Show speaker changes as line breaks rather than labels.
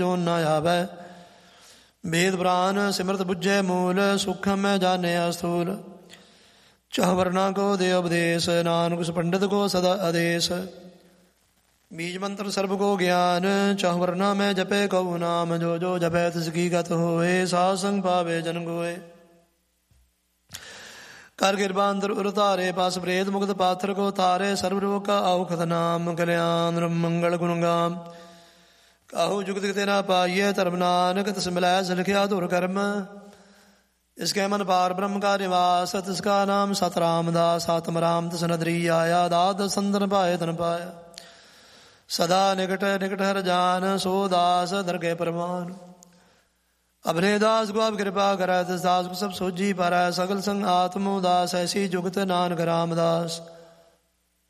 ਜੋ ਨਾ ਆਵੈ। ਵੇਦ ਪੁਰਾਨ ਸਿਮਰਤ ਬੁੱਝੈ ਮੂਲ, ਸੁਖਮ ਮੈਂ ਜਾਣਿਆ ਸਥੂਲ। ਚਾਹ ਵਰਨਾ ਕੋ ਦੇ ਉਪਦੇਸ਼, ਨਾਨਕ ਉਸ ਪੰਡਿਤ ਕੋ ਸਦਾ ਆਦੇਸ਼। ਬੀਜ ਮੰਤਰ ਸਰਬ ਕੋ ਗਿਆਨ, ਚਾਹ ਵਰਨਾ ਮੈਂ ਜਪੇ ਕਉ ਨਾਮ। ਜੋ ਜੋ ਜਪੈ ਤਿਸ ਕੀ ਗਤ ਹੋਏ, ਸਾਧ ਸੰਗ ਪਾਵੇ ਜਨ ਗੋਏ। ਕਰ ਕਿਰਪਾ ਅੰਦਰ ਉਰ ਧਾਰੇ, ਪਾਸ ਪ੍ਰੇਤ ਮੁਕਤ ਪਾਥਰ ਕੋ ਤਾਰੇ। ਸਰਬ ਰੋਗ ਕਾ ਔਖਦ ਨਾਮ, ਕਲਿਆਣ ਮੰਗਲ ਗੁਣ ਗਾਮ। ਕਾਹੂ ਜੁਗਤ ਕਿਤੇ ਨਾ ਪਾਈਏ, ਧਰਮ ਨਾਨਕ ਤਿਸ ਮਿਲੈ ਲਿਖਿਆ ਧੁਰ ਕਰਮ। ਇਸਕੇ ਮਨ ਪਾਰ ਬ੍ਰਹਮ ਕਾ ਨਿਵਾਸ, ਤਿਸਕਾ ਨਾਮ ਸਤ ਰਾਮਦਾਸ। ਆਤਮ ਰਾਮ ਤਿਸ ਨਦਰੀ ਆਇਆ, ਦਾਤ ਸੰਤਨ ਪਾਏ ਤਨ ਪਾਇਆ। ਸਦਾ ਨਿਕਟ ਨਿਕਟ ਹਰ ਜਾਨ, ਸੋ ਦਾਸ ਦਰਗਹਿ ਪ੍ਰਵਾਨ। ਅਬਨੇ ਦਾਸ ਕੋ ਆਪ ਕਿਰਪਾ ਕਰੈ, ਤਿਸ ਦਾਸ ਕੋ ਸਭ ਸੋਝੀ ਪਾਰੈ। ਸਗਲ ਸੰਗ ਆਤਮ ਉਦਾਸ, ਐਸੀ ਜੁਗਤ ਨਾਨਕ ਰਾਮਦਾਸ।